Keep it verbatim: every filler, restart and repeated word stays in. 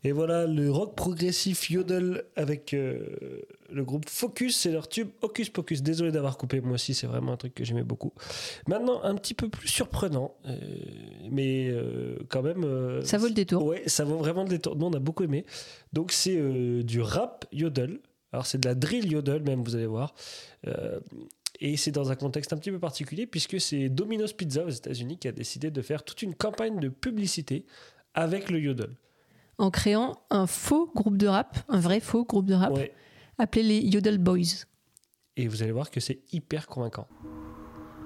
Et voilà, le rock progressif Yodel avec euh, le groupe Focus, c'est leur tube Hocus Pocus. Désolé d'avoir coupé, moi aussi, c'est vraiment un truc que j'aimais beaucoup. Maintenant, un petit peu plus surprenant, euh, mais euh, quand même... Euh, ça vaut le détour. Ouais, ça vaut vraiment le détour. Nous, on a beaucoup aimé. Donc, c'est euh, du rap Yodel. Alors, c'est de la drill Yodel, même, vous allez voir. Euh, et c'est dans un contexte un petit peu particulier, puisque c'est Domino's Pizza aux États-Unis qui a décidé de faire toute une campagne de publicité avec le Yodel. En créant un faux groupe de rap, un vrai faux groupe de rap, Ouais. appelé les Yodel Boys. Et vous allez voir que c'est hyper convaincant.